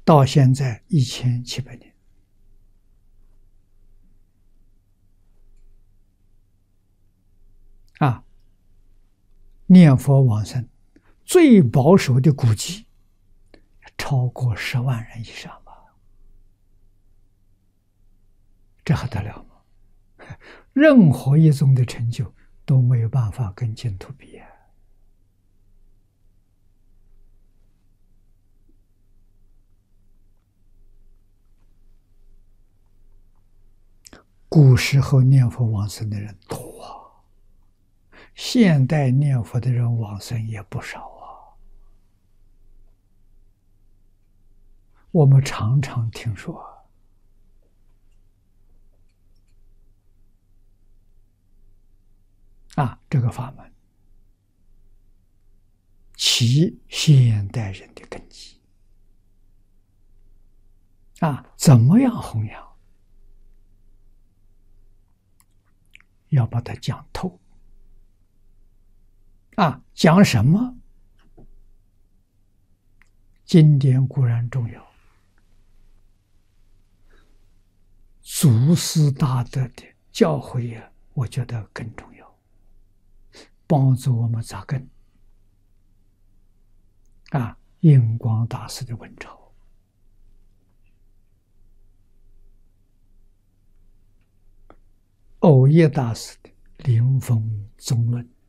到现在1700年。啊，念佛往生最保守的估计超过10万人以上吧，这还得了吗？任何一宗的成就都没有办法跟净土比啊。古时候念佛往生的人多啊，现代念佛的人往生也不少啊。我们常常听说这个法门起现代人的根基怎么样弘扬？要把它讲透讲什么？经典固然重要，祖师大德的教诲我觉得更重要，帮助我们扎根印光大师的文钞，藕益大师的灵峰宗论